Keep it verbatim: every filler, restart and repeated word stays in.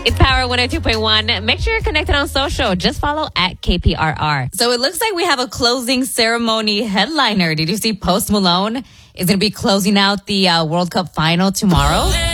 It's Power one oh two point one. Make sure you're connected on social. Just follow at K P R R. So it looks like we have a closing ceremony headliner. Did you see Post Malone is going to be closing out the uh, World Cup final tomorrow?